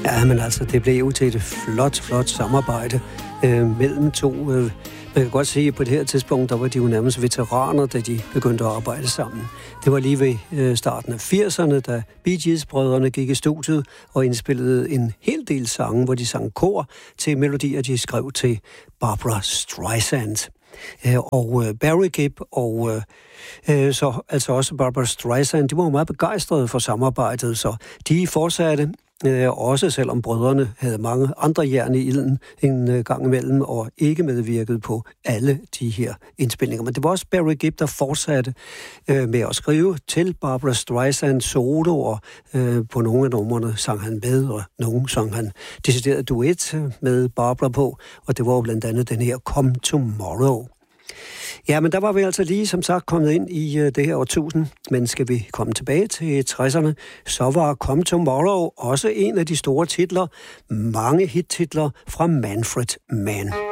Ja, men altså, det blev jo til et flot samarbejde mellem to. Man kan godt sige, at på det her tidspunkt, der var de jo nærmest veteraner, da de begyndte at arbejde sammen. Det var lige ved starten af 80'erne, da Bee Gees-brødrene gik i studiet og indspillede en hel del sange, hvor de sang kor til melodier, de skrev til Barbra Streisand. Og Barry Gibb og så altså også Barbra Streisand, de var jo meget begejstrede for samarbejdet, så de fortsatte også selvom brødrene havde mange andre jern i ilden en gang imellem og ikke medvirkede på alle de her indspilninger. Men det var også Barry Gibb, der fortsatte med at skrive til Barbra Streisand soloer. På nogle af numrene sang han med, og nogle sang han decideret duet med Barbra på, og det var jo blandt andet den her Come Tomorrow. Ja, men der var vi altså lige, som sagt, kommet ind i det her årtusind. Men skal vi komme tilbage til 60'erne, så var Come Tomorrow også en af de store titler, mange hittitler fra Manfred Mann.